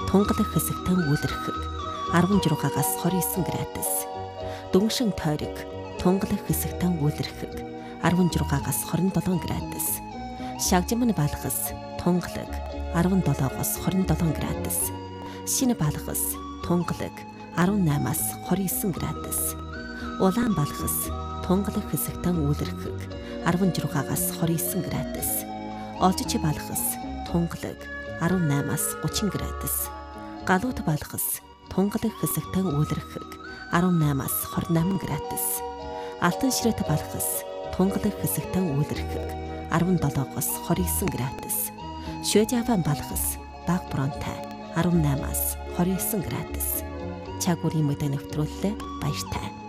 тунгалаг хэсэгтэн үлэрхэг 16-аас 29 градус. Дүншин тойрог тунгалаг хэсэгтэн үлэрхэг 16-аас 27 градус. Шагжимн балхас тунгалаг 17-оос 27 градус. Шинэ балхас тунгалаг 18-аас 29 градус. Улаан балхас тунгалаг хэсэгтэн үлэрхэг 16-аас 29 градус. Олжич балхас тунгалаг 18-аас 30 градус. Галуут балхас тунгалаг хэсэгтэн үлэрхэг 18-аас 28 градус. Алтан ширэт балхас тунгалаг хэсэгтэн үлэрхэг 17-оос 29 градус. Швежаван балхас баг бронтай 18-аас 29 градус. Чагуурын мэдээ нэвтрүүлэлээ баяртай.